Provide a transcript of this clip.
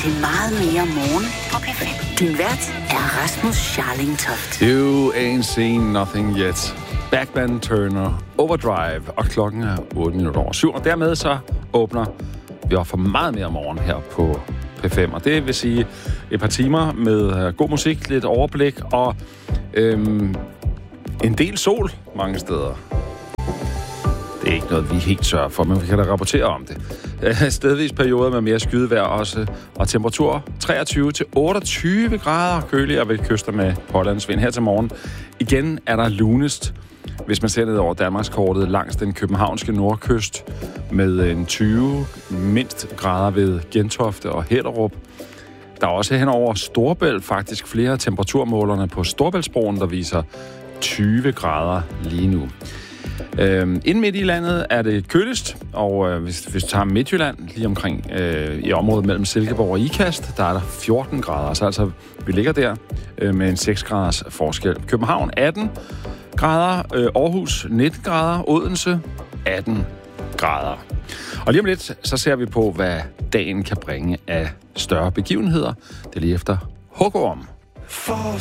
til meget mere morgen på P5. Din vært er Rasmus Scharling Toft. You ain't seen nothing yet. Backman Turner, Overdrive, og klokken er 7:08. Og dermed så åbner vi op for meget mere morgen her på P5. Og det vil sige et par timer med god musik, lidt overblik og en del sol mange steder. Det er ikke noget, vi helt sørger for, men vi kan da rapportere om det. Stedvis perioder med mere skydevejr også, og temperatur 23-28 grader køligere ved kyster med pålandsvind her til morgen. Igen er der lunest, hvis man ser ned over Danmarkskortet langs den københavnske nordkyst med en 20 mindst grader ved Gentofte og Hellerup. Der er også henover Storebælt faktisk flere temperaturmålerne på Storebæltsbroen, der viser 20 grader lige nu. Inden midt i landet er det køligst, og hvis du tager Midtjylland lige omkring i området mellem Silkeborg og Ikast, der er der 14 grader. Så altså, vi ligger der med en 6 graders forskel. København 18 grader, Aarhus 19 grader, Odense 18 grader. Og lige om lidt, så ser vi på, hvad dagen kan bringe af større begivenheder. Det er lige efter Hugorm. For